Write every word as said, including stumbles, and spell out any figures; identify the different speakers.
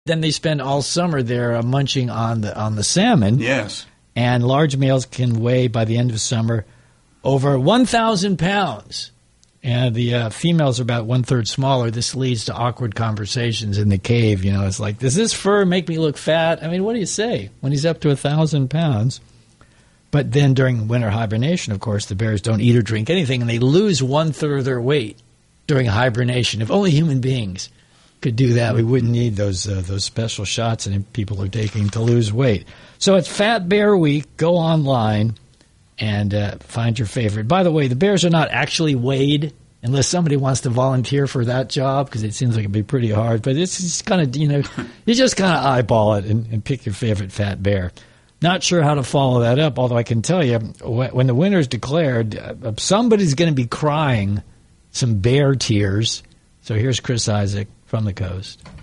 Speaker 1: Then they spend all summer there uh, munching on the on the salmon.
Speaker 2: Yes.
Speaker 1: And large males can weigh, by the end of summer, over one thousand pounds. And the uh, females are about one-third smaller. This leads to awkward conversations in the cave. You know, it's like, does this fur make me look fat? I mean, what do you say when he's up to one thousand pounds? But then during winter hibernation, of course, the bears don't eat or drink anything, and they lose one-third of their weight during hibernation. If only human beings could do that, we wouldn't need those uh, those special shots that people are taking to lose weight. So it's Fat Bear Week. Go online and uh, find your favorite. By the way, the bears are not actually weighed unless somebody wants to volunteer for that job, because it seems like it'd be pretty hard. But it's just kind of, you know, you just kind of eyeball it and, and pick your favorite fat bear. Not sure how to follow that up, although I can tell you, when the winner's declared, uh, somebody's going to be crying some bear tears. So here's Chris Isaak from the coast.